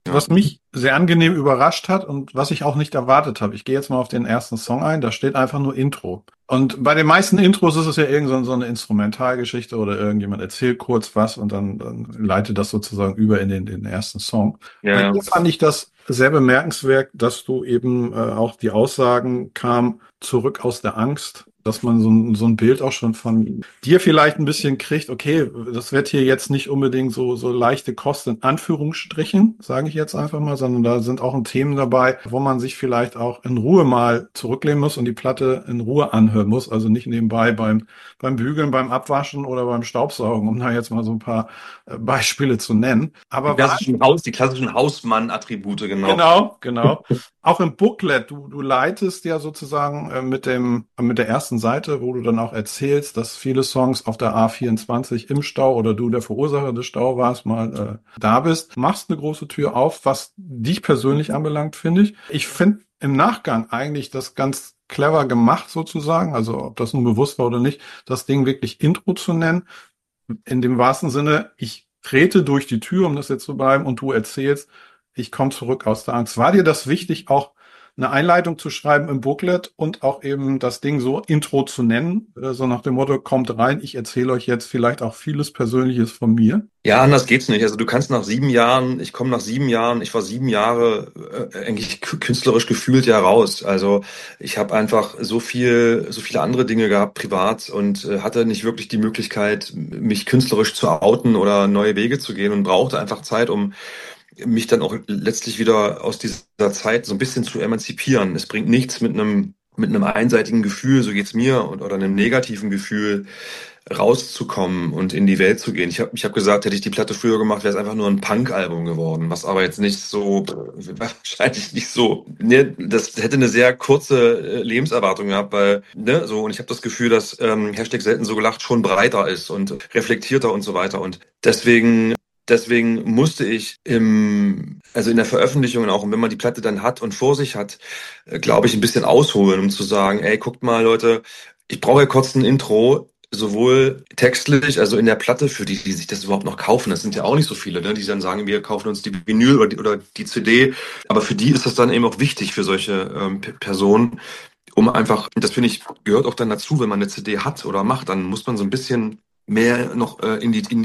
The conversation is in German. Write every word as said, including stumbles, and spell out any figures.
Was mich sehr angenehm überrascht hat und was ich auch nicht erwartet habe, ich gehe jetzt mal auf den ersten Song ein, da steht einfach nur Intro. Und bei den meisten Intros ist es ja irgend so so eine Instrumentalgeschichte oder irgendjemand erzählt kurz was und dann, dann leitet das sozusagen über in den, den ersten Song. Ja, Bei ja. dir fand ich das sehr bemerkenswert, dass du eben äh, auch die Aussagen kam, zurück aus der Angst, dass man so ein, so ein Bild auch schon von dir vielleicht ein bisschen kriegt, okay, das wird hier jetzt nicht unbedingt so, so leichte Kost in Anführungsstrichen, sage ich jetzt einfach mal, sondern da sind auch Themen dabei, wo man sich vielleicht auch in Ruhe mal zurücklehnen muss und die Platte in Ruhe anhören muss, also nicht nebenbei beim, beim Bügeln, beim Abwaschen oder beim Staubsaugen, um da jetzt mal so ein paar äh, Beispiele zu nennen. Die Aber war klassischen Haus, die klassischen Hausmann-Attribute, genau. Genau, genau. Auch im Booklet, du, du leitest ja sozusagen äh, mit dem, äh, mit der ersten Seite, wo du dann auch erzählst, dass viele Songs auf der A vierundzwanzig im Stau oder du der Verursacher des Stau warst, mal äh, da bist. Machst eine große Tür auf, was dich persönlich anbelangt, finde ich. Ich finde im Nachgang eigentlich das ganz clever gemacht sozusagen, also ob das nun bewusst war oder nicht, das Ding wirklich Intro zu nennen. In dem wahrsten Sinne, ich trete durch die Tür, um das jetzt zu bleiben, und du erzählst, ich komme zurück aus der Angst. War dir das wichtig, auch eine Einleitung zu schreiben im Booklet und auch eben das Ding so Intro zu nennen, äh, so nach dem Motto, kommt rein, ich erzähle euch jetzt vielleicht auch vieles Persönliches von mir? Ja, anders geht's nicht. Also du kannst nach sieben Jahren, ich komme nach sieben Jahren, ich war sieben Jahre äh, eigentlich k- künstlerisch gefühlt ja raus. Also ich habe einfach so viel, so viele andere Dinge gehabt privat und äh, hatte nicht wirklich die Möglichkeit, mich künstlerisch zu outen oder neue Wege zu gehen und brauchte einfach Zeit, um mich dann auch letztlich wieder aus dieser Zeit so ein bisschen zu emanzipieren. Es bringt nichts mit einem mit einem einseitigen Gefühl, so geht's mir, und, oder einem negativen Gefühl rauszukommen und in die Welt zu gehen. Ich habe ich hab gesagt, hätte ich die Platte früher gemacht, wäre es einfach nur ein Punk-Album geworden, was aber jetzt nicht so, wahrscheinlich nicht so, ne, das hätte eine sehr kurze äh, Lebenserwartung gehabt, weil, ne, so, und ich habe das Gefühl, dass ähm, Hashtag selten so gelacht schon breiter ist und reflektierter und so weiter, und deswegen Deswegen musste ich im, also in der Veröffentlichung auch, und wenn man die Platte dann hat und vor sich hat, äh, glaube ich, ein bisschen ausholen, um zu sagen, ey, guckt mal, Leute, ich brauche ja kurz ein Intro, sowohl textlich, also in der Platte, für die, die sich das überhaupt noch kaufen. Das sind ja auch nicht so viele, ne, die dann sagen, wir kaufen uns die Vinyl oder die, oder die C D. Aber für die ist das dann eben auch wichtig, für solche ähm, P- Personen, um einfach, das finde ich, gehört auch dann dazu, wenn man eine C D hat oder macht, dann muss man so ein bisschen mehr noch äh, in die, in